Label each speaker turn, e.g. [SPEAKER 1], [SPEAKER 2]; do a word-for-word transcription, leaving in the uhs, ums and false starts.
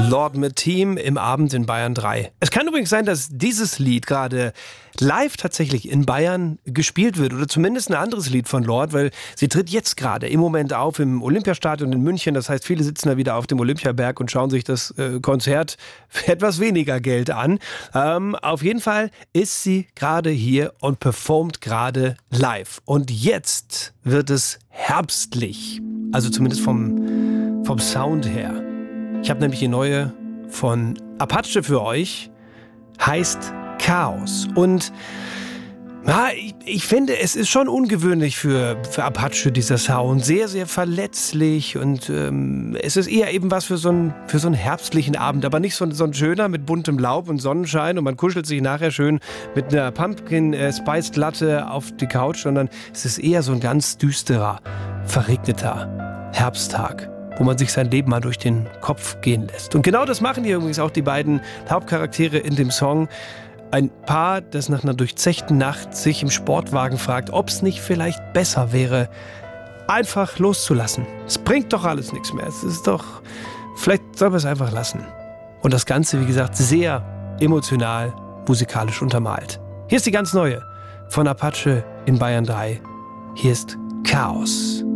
[SPEAKER 1] Lord mit Team im Abend in Bayern drei. Es kann übrigens sein, dass dieses Lied gerade live tatsächlich in Bayern gespielt wird oder zumindest ein anderes Lied von Lord, weil sie tritt jetzt gerade im Moment auf im Olympiastadion in München. Das heißt, viele sitzen da wieder auf dem Olympiaberg und schauen sich das äh, Konzert für etwas weniger Geld an. Ähm, auf jeden Fall ist sie gerade hier und performt gerade live. Und jetzt wird es herbstlich, also zumindest vom, vom Sound her. Ich habe nämlich die neue von Apache für euch, heißt Chaos. Und na, ich, ich finde, es ist schon ungewöhnlich für, für Apache, dieser Sound. Sehr, sehr verletzlich und ähm, es ist eher eben was für so einen, für so einen herbstlichen Abend. Aber nicht so, so ein schöner mit buntem Laub und Sonnenschein und man kuschelt sich nachher schön mit einer Pumpkin äh, Spiced Latte auf die Couch, sondern es ist eher so ein ganz düsterer, verregneter Herbsttag, wo man sich sein Leben mal durch den Kopf gehen lässt. Und genau das machen hier übrigens auch die beiden Hauptcharaktere in dem Song. Ein Paar, das nach einer durchzechten Nacht sich im Sportwagen fragt, ob es nicht vielleicht besser wäre, einfach loszulassen. Es bringt doch alles nichts mehr. Es ist doch, vielleicht soll man es einfach lassen. Und das Ganze, wie gesagt, sehr emotional, musikalisch untermalt. Hier ist die ganz neue von Apache in Bayern drei. Hier ist Chaos.